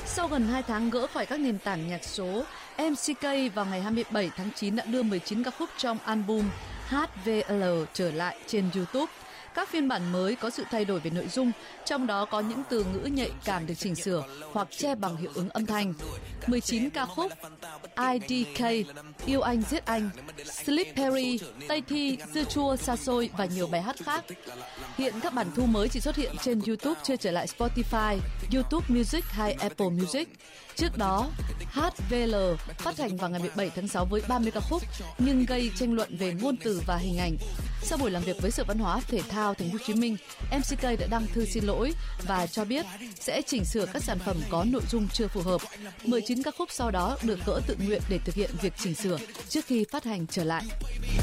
Sau gần 2 tháng gỡ khỏi các nền tảng nhạc số, MCK vào ngày 27 tháng 9 đã đưa 19 ca khúc trong album HVL trở lại trên YouTube. Các phiên bản mới có sự thay đổi về nội dung, trong đó có những từ ngữ nhạy cảm được chỉnh sửa hoặc che bằng hiệu ứng âm thanh. 19 ca khúc IDK, Yêu Anh Giết Anh, Sleep Perry, Tây Thi, Dưa Chua, Xa Xôi và nhiều bài hát khác. Hiện các bản thu mới chỉ xuất hiện trên YouTube, chưa trở lại Spotify, YouTube Music hay Apple Music. Trước đó, HVL phát hành vào ngày 17 tháng 6 với 30 ca khúc nhưng gây tranh luận về ngôn từ và hình ảnh. Sau buổi làm việc với Sở Văn hóa Thể thao Thành phố Hồ Chí Minh, MCK đã đăng thư xin lỗi và cho biết sẽ chỉnh sửa các sản phẩm có nội dung chưa phù hợp. 19 ca khúc sau đó được gỡ tự nguyện để thực hiện việc chỉnh sửa trước khi phát hành trở lại.